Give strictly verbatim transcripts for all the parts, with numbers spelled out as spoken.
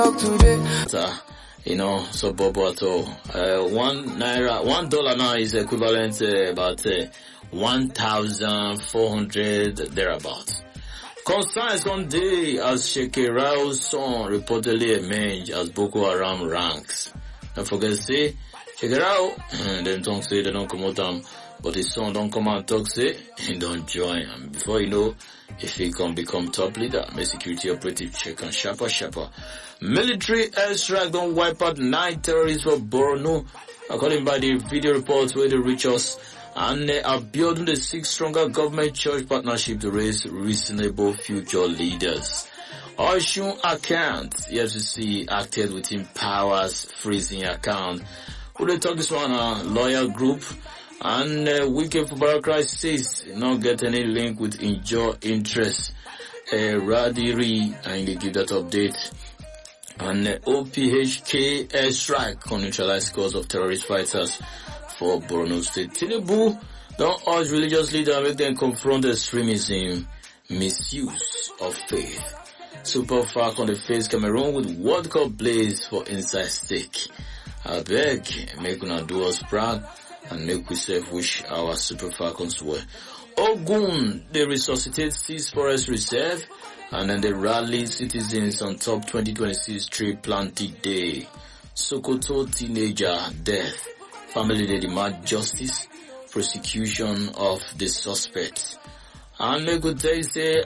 You know, so Bobo at all. Uh, one naira, one dollar now is equivalent to about uh, one thousand four hundred thereabouts. Concerns one day as Shekirao's son reportedly emerged as Boko Haram ranks. Don't forget to say, Shekirao, them don't say they don't come out them, but his son don't come out and talk say, he don't join. And before you know, if he can become top leader, my security operative check and sharper sharper. Military airstrike don't wipe out nine terrorists for Borno, according by the video reports where they reach us. And they are building the six stronger government-church partnership to raise reasonable future leaders. Oshun account, E F C C acted within powers freezing account. Who they talk this one, uh, lawyer group. And uh, Wike for Barakrai says not get any link with injure interest. Uh, Radiri, and they give that update. And uh, O P H K airstrike on neutralized cause of terrorist fighters for Borno State. Tinubu don't urge religious leaders to make them confront extremism, misuse of faith. Super Falcons on the face Cameroon with World Cup blaze for inside stake. I beg, make una do us proud and make we self wish our Super Falcons well. Ogun, they resuscitate Seas Forest Reserve and then they rally citizens on top twenty twenty-six tree planting day. Sokoto teenager death. Family they demand justice, prosecution of the suspects. And they could say, say,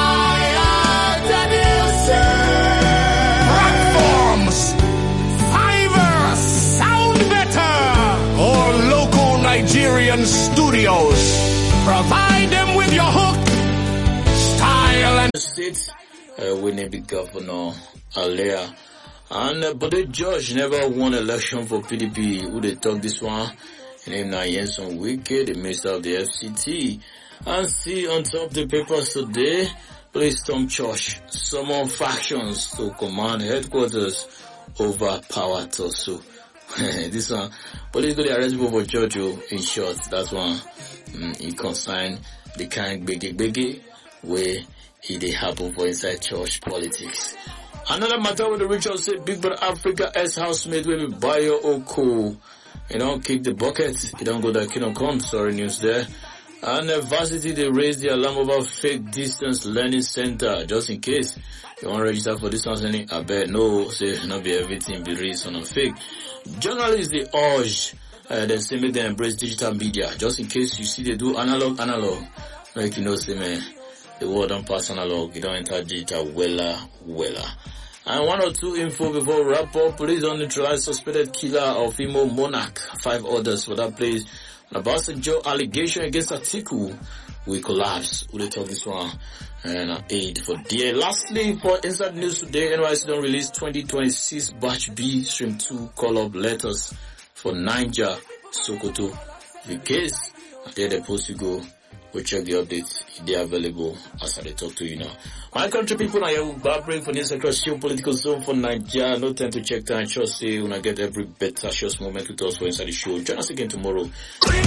platforms, Fiverr, Sound Better, or local Nigerian studios. Provide them with your hook, style and state, uh, winning the governor, Alea. And, uh, but the judge never won election for P D P. Who they talk this one? His name now Yenson Wike, the minister of the F C T. And see on top the papers today, police storm church, summon factions to command headquarters over power torso. This one, police go to arrest people for church, in short, that one, mm, it concern the kind biggie biggie where it they happen for inside church politics. Another matter with the Richard said Big Brother Africa as housemate will be Bayo Oko. You don't kick the bucket, you don't go that kingdom come, sorry news there. And the varsity they raised the alarm over fake distance learning center, just in case you want to register for distance learning. I bet no, say not be everything be reason or fake. Journalists they urge uh, they say make them embrace digital media, just in case you see they do analog analog. Like you know say man, the world don't pass analog, you don't enter digital wella wella. And one or two info before we wrap up. Police don't neutralize suspected killer of Imo Monarch. Five others for that place. About Joe allegation against Atiku will collapse. Will they talk this one? And uh, aid for D A. Lastly, for inside news today, N Y C don't release twenty twenty-six batch B stream two call up letters for Niger, Sokoto. The case, there they supposed to go. We'll check the updates if they are available as I talk to you now. My country people, I am babbling for this across political zone for Nigeria. No time to check time. Just say when I get every better short moment with us for inside the show. Join us again tomorrow.